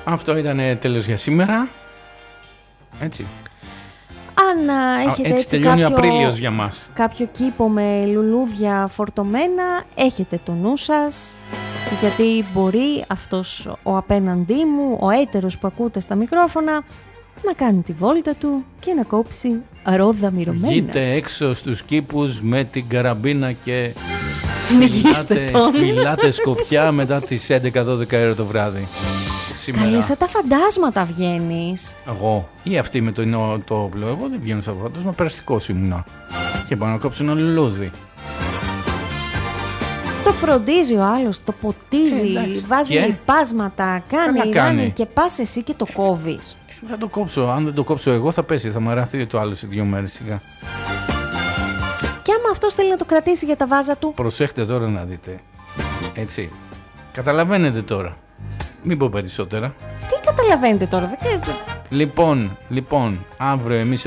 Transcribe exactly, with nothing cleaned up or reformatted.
Αυτό ήταν τέλος για σήμερα. Έτσι. Αν α, έχετε έτσι, έτσι τελειώνει κάποιο, ο Απρίλιος για μας. κάποιο κήπο με λουλούδια φορτωμένα, έχετε το νου σας, γιατί μπορεί αυτός ο απέναντί μου, ο έτερος που ακούτε στα μικρόφωνα, να κάνει τη βόλτα του και να κόψει ρόδα μυρωμένα. Βγείτε έξω στους κήπους με την καραμπίνα και φυλάτε, φυλάτε σκοπιά μετά τις έντεκα δώδεκα ώρα το βράδυ. Σήμερα. Καλή, σαν τα φαντάσματα βγαίνεις. Εγώ ή αυτή με το, το όπλο. Εγώ δεν βγαίνω σαν φαντάσμα, περαστικός ήμουνα. Και πάω να κόψω ένα λουλούδι. Το φροντίζει ο άλλος, το ποτίζει, ε, βάζει λιπάσματα, κάνει, κάνει και πας εσύ και το κόβεις. Θα το κόψω. Αν δεν το κόψω εγώ θα πέσει, θα μαραθεί το άλλο σε δύο μέρες σιγά. Και άμα αυτός θέλει να το κρατήσει για τα βάζα του. Προσέχτε τώρα να δείτε. Έτσι. Καταλαβαίνετε τώρα. Μην πω περισσότερα. Τι καταλαβαίνετε τώρα, δεν. Λοιπόν, λοιπόν, αύριο εμείς